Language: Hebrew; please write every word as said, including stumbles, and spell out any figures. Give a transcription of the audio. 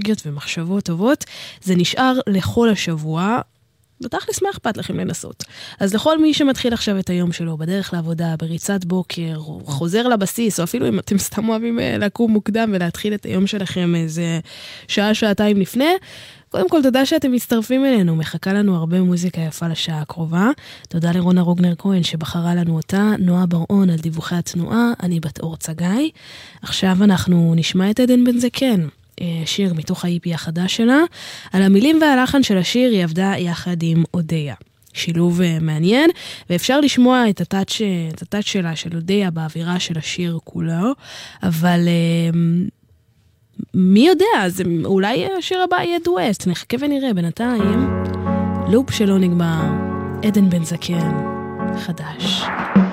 אנרגיות ומחשבות טובות. זה נשאר לכל השבוע, בתכלס מה אכפת לכם לנסות. אז לכל מי שמתחיל עכשיו את היום שלו, בדרך לעבודה, בריצת בוקר, או חוזר לבסיס, או אפילו אם אתם סתם אוהבים לקום מוקדם ולהתחיל את היום שלכם איזה שעה, שעתיים לפני, קודם כל תודה שאתם מצטרפים אלינו, מחכה לנו הרבה מוזיקה יפה לשעה הקרובה. תודה לרונה רוגנר כהן שבחרה לנו אותה, נועה ברעון על דיווחי התנועה, אני בת אור צגאי. עכשיו אנחנו נשמע את עדן בן זקן. שיר מתוך האיפי החדש שלה. על המילים והלחן של השיר היא עבדה יחד עם אודיה. שילוב מעניין, ואפשר לשמוע את הטאץ', את הטאץ' שלה, של אודיה, באווירה של השיר כולו, אבל מי יודע, אז אולי השיר הבא יהיה דואט, נחכה ונראה. בינתיים, לופ שלא נגמר, עדן בן זקן, חדש.